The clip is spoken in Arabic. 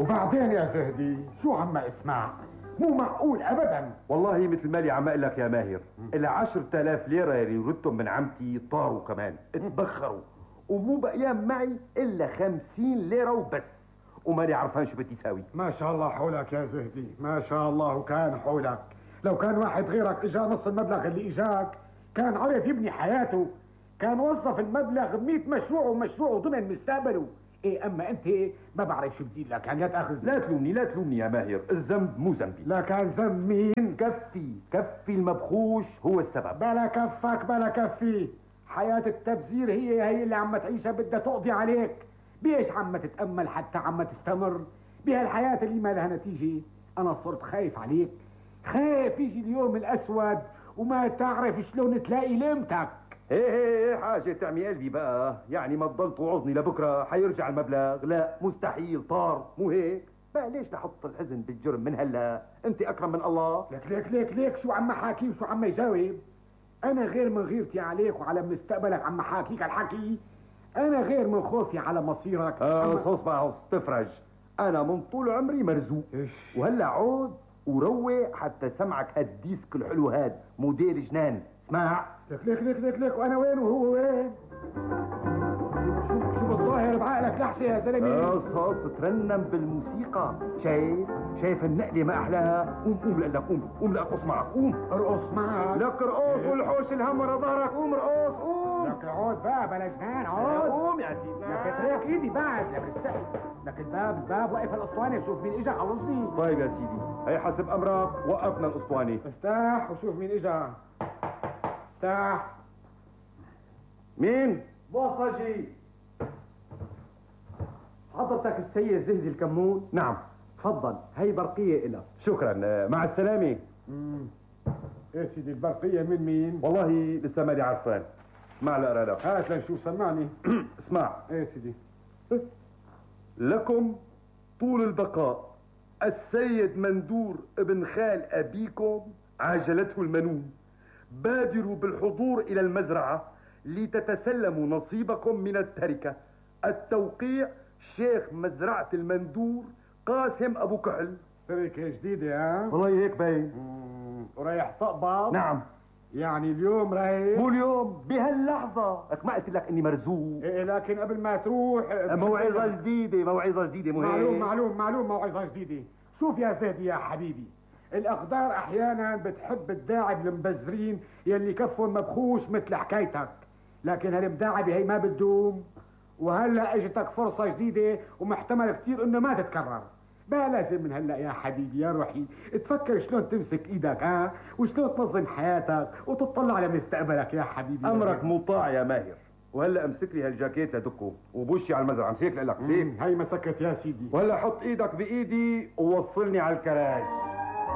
وبعدين يا زهدي شو عم اسمع؟ مو معقول ابدا. والله مثل مالي عم اقول لك يا ماهر، ال 10,000 ليره اللي ردتهم من عمتي طاروا كمان، اتبخروا ومو بقيان معي الا 50 ليره وبس، وماني عرفان شو بدي اساوي. ما شاء الله حولك يا زهدي، ما شاء الله وكان حولك. لو كان واحد غيرك اجا نص المبلغ اللي اجاك كان عرف يبني حياته، كان وظف المبلغ ب100 مشروع ومشروع ضمن مستقبله. ايه اما انت ما بعرف شو بدي لك، يعني تاخذ. لا تلومني لا تلومني يا ماهر، الذنب مو ذنبي. لا كان ذنب مين؟ كفي المبخوش هو السبب. بلا كفك بلا كفي، حياة التبذير هي اللي عم تعيشها بدها تقضي عليك. بيش عم تتأمل حتى عم تستمر بهالحياة اللي ما لها نتيجة؟ أنا صرت خايف عليك، خايف يجي اليوم الأسود وما تعرف شلون تلاقي لمتك. ايه حاجة تعمي قلبي بقى، يعني ما تضل توعظني لبكره حيرجع المبلغ؟ لا مستحيل، طار مو هيك؟ بقى ليش نحط الحزن بالجرم من هلا؟ انت اكرم من الله. ليك شو عم حاكي وشو عم يجاوب؟ انا غير من غيرتي عليك وعلى مستقبلك عم حاكيك الحكي، انا غير من خوفي على مصيرك. اصبع تفرج، انا من طول عمري مرزوق، وهلا عود وروق حتى سمعك هالديسك الحلو هاد موديل جنان. اسمع ليك وانا وين وهو وين؟ شو بالظاهر بعقلك لحظه يا زلمه؟ صوت ترنم بالموسيقى، شايف النقله ما احلاها؟ قوم لك قوم ارقص معك، قوم ارقص معك. لك ارقص والحوش الهم ورا ظهرك، قوم ارقص قوم. لك عود بقى بلا جنان، عود قوم يا سيدي. لك اترك ايدي بعد، لك استحي. لك الباب واقف الاسطوانه، شوف مين اجا خلصني. طيب يا سيدي، هي حسب امرك وقفنا الاسطوانه. افتح وشوف مين اجا. افتح. مين؟ بوصجي. حضرتك السيد زهدي الكمون؟ نعم. تفضل، هي برقية إلك. شكرا، مع السلامة. ايه سيدي البرقية من مين؟ والله لسه ماني عرفان، اسمع لأقرا لك. هات لنشوف، سمعني. اسمع. ايه سيدي. لكم طول البقاء، السيد مندور ابن خال أبيكم عاجلته المنون، بادروا بالحضور إلى المزرعة لتتسلموا نصيبكم من التركة. التوقيع شيخ مزرعة المندور قاسم أبو كحل. تركة جديدة ها؟ والله هيك باين. ورايح تقبض؟ نعم. يعني اليوم رايح؟ مو اليوم، بهاللحظة. ما قلت لك اني مرزوق؟ ايه لكن قبل ما تروح موعظة جديدة مهم. معلوم موعظة جديدة. شوف يا زهدي يا حبيبي، الأقدار أحيانا بتحب تداعب المبذرين يلي كفهم مبخوش مثل حكايتك، لكن هالمداعبة هي ما بتدوم، وهلا اجتك فرصة جديدة ومحتمل كتير انه ما تتكرر. بقى لازم من هلا يا حبيبي يا روحي تفكر شلون تمسك ايدك ها، وشلون تنظم حياتك وتطلع على مستقبلك يا حبيبي. امرك مطاع يا ماهر. وهلا امسك لي هالجاكيت لدكو وبوشي على المزرعة، امسك لك هي مسكت يا سيدي. وهلا حط ايدك بايدي ووصلني على الكراج.